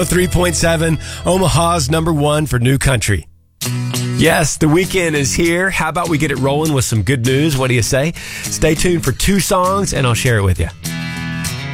3.7, Omaha's number one for new country. Yes, the weekend is here. How about we get it rolling with some good news? What do you say? Stay tuned for 2 songs and I'll share it with you.